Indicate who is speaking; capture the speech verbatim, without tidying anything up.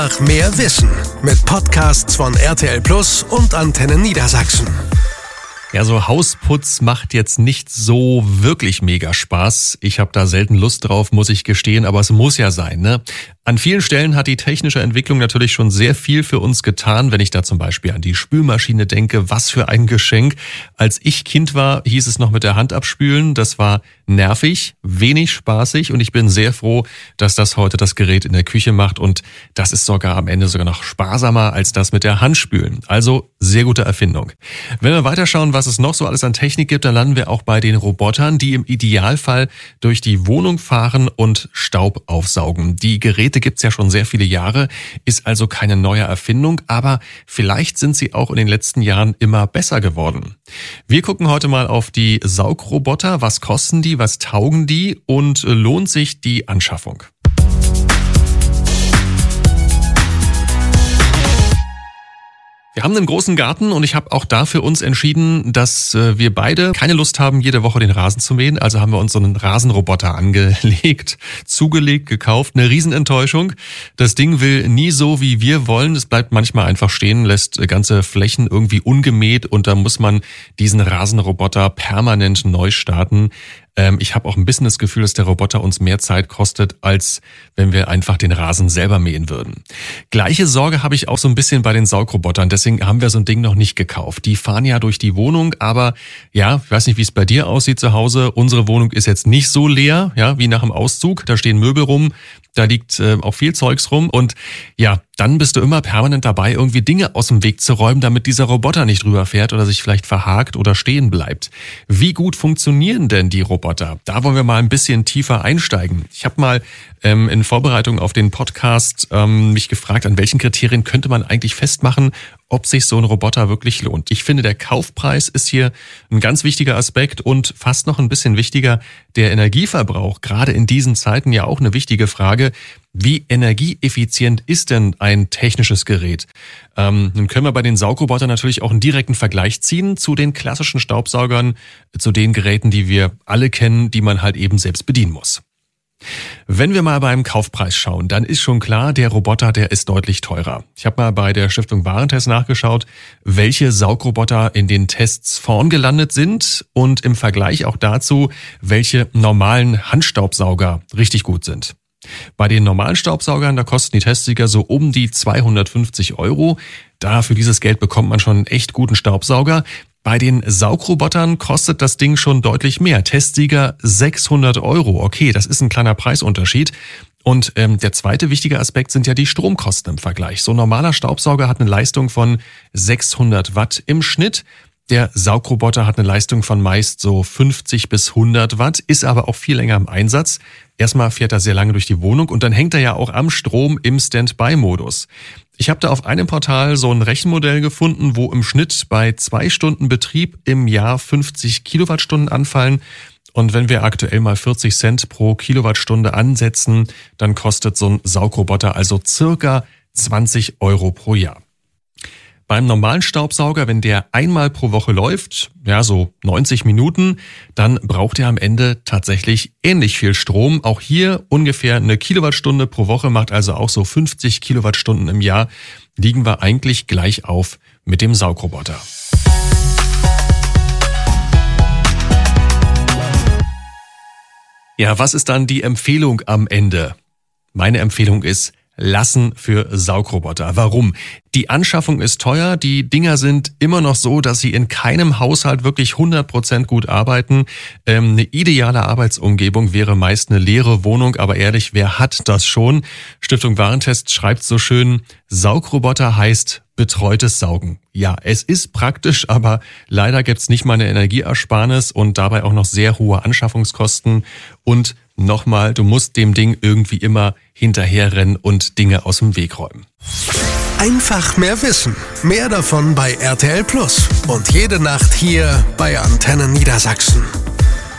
Speaker 1: Einfach mehr Wissen mit Podcasts von R T L Plus und Antenne Niedersachsen.
Speaker 2: Ja, so Hausputz macht jetzt nicht so wirklich mega Spaß. Ich habe da selten Lust drauf, muss ich gestehen, aber es muss ja sein, ne? An vielen Stellen hat die technische Entwicklung natürlich schon sehr viel für uns getan, wenn ich da zum Beispiel an die Spülmaschine denke. Was für ein Geschenk. Als ich Kind war, hieß es noch mit der Hand abspülen. Das war nervig, wenig spaßig und ich bin sehr froh, dass das heute das Gerät in der Küche macht und das ist sogar am Ende sogar noch sparsamer als das mit der Hand spülen. Also sehr gute Erfindung. Wenn wir weiterschauen, was es noch so alles an Technik gibt, dann landen wir auch bei den Robotern, die im Idealfall durch die Wohnung fahren und Staub aufsaugen. Die Geräte gibt's ja schon sehr viele Jahre, ist also keine neue Erfindung, aber vielleicht sind sie auch in den letzten Jahren immer besser geworden. Wir gucken heute mal auf die Saugroboter. Was kosten die, was taugen die und lohnt sich die Anschaffung? Wir haben einen großen Garten und ich habe auch da für uns entschieden, dass wir beide keine Lust haben, jede Woche den Rasen zu mähen. Also haben wir uns so einen Rasenroboter angelegt, zugelegt, gekauft. Eine Riesenenttäuschung. Das Ding will nie so, wie wir wollen. Es bleibt manchmal einfach stehen, lässt ganze Flächen irgendwie ungemäht und da muss man diesen Rasenroboter permanent neu starten. Ich habe auch ein bisschen das Gefühl, dass der Roboter uns mehr Zeit kostet, als wenn wir einfach den Rasen selber mähen würden. Gleiche Sorge habe ich auch so ein bisschen bei den Saugrobotern. Deswegen haben wir so ein Ding noch nicht gekauft. Die fahren ja durch die Wohnung, aber ja, ich weiß nicht, wie es bei dir aussieht zu Hause. Unsere Wohnung ist jetzt nicht so leer, ja, wie nach dem Auszug. Da stehen Möbel rum. Da liegt äh, auch viel Zeugs rum und ja, dann bist du immer permanent dabei, irgendwie Dinge aus dem Weg zu räumen, damit dieser Roboter nicht drüber fährt oder sich vielleicht verhakt oder stehen bleibt. Wie gut funktionieren denn die Roboter? Da wollen wir mal ein bisschen tiefer einsteigen. Ich habe mal ähm, in Vorbereitung auf den Podcast ähm, mich gefragt, an welchen Kriterien könnte man eigentlich festmachen, ob sich so ein Roboter wirklich lohnt. Ich finde, der Kaufpreis ist hier ein ganz wichtiger Aspekt und fast noch ein bisschen wichtiger, der Energieverbrauch. Gerade in diesen Zeiten ja auch eine wichtige Frage. Wie energieeffizient ist denn ein technisches Gerät? Ähm, nun können wir bei den Saugrobotern natürlich auch einen direkten Vergleich ziehen zu den klassischen Staubsaugern, zu den Geräten, die wir alle kennen, die man halt eben selbst bedienen muss. Wenn wir mal beim Kaufpreis schauen, dann ist schon klar, der Roboter, der ist deutlich teurer. Ich habe mal bei der Stiftung Warentest nachgeschaut, welche Saugroboter in den Tests vorn gelandet sind und im Vergleich auch dazu, welche normalen Handstaubsauger richtig gut sind. Bei den normalen Staubsaugern, da kosten die Testsieger so um die zweihundertfünfzig Euro. Da für dieses Geld bekommt man schon einen echt guten Staubsauger. Bei den Saugrobotern kostet das Ding schon deutlich mehr. Testsieger sechshundert Euro. Okay, das ist ein kleiner Preisunterschied. Und ähm, der zweite wichtige Aspekt sind ja die Stromkosten im Vergleich. So ein normaler Staubsauger hat eine Leistung von sechshundert Watt im Schnitt. Der Saugroboter hat eine Leistung von meist so fünfzig bis hundert Watt, ist aber auch viel länger im Einsatz. Erstmal fährt er sehr lange durch die Wohnung und dann hängt er ja auch am Strom im Standby-Modus. Ich habe da auf einem Portal so ein Rechenmodell gefunden, wo im Schnitt bei zwei Stunden Betrieb im Jahr fünfzig Kilowattstunden anfallen. Und wenn wir aktuell mal vierzig Cent pro Kilowattstunde ansetzen, dann kostet so ein Saugroboter also circa zwanzig Euro pro Jahr. Beim normalen Staubsauger, wenn der einmal pro Woche läuft, ja so neunzig Minuten, dann braucht er am Ende tatsächlich ähnlich viel Strom. Auch hier ungefähr eine Kilowattstunde pro Woche, macht also auch so fünfzig Kilowattstunden im Jahr. Liegen wir eigentlich gleich auf mit dem Saugroboter. Ja, was ist dann die Empfehlung am Ende? Meine Empfehlung ist, lassen für Saugroboter. Warum? Die Anschaffung ist teuer, die Dinger sind immer noch so, dass sie in keinem Haushalt wirklich hundert Prozent gut arbeiten. Ähm, eine ideale Arbeitsumgebung wäre meist eine leere Wohnung, aber ehrlich, wer hat das schon? Stiftung Warentest schreibt so schön, Saugroboter heißt betreutes Saugen. Ja, es ist praktisch, aber leider gibt's nicht mal eine Energieersparnis und dabei auch noch sehr hohe Anschaffungskosten. Und nochmal, du musst dem Ding irgendwie immer hinterherrennen und Dinge aus dem Weg räumen.
Speaker 1: Einfach mehr Wissen. Mehr davon bei R T L Plus. Und jede Nacht hier bei Antenne Niedersachsen.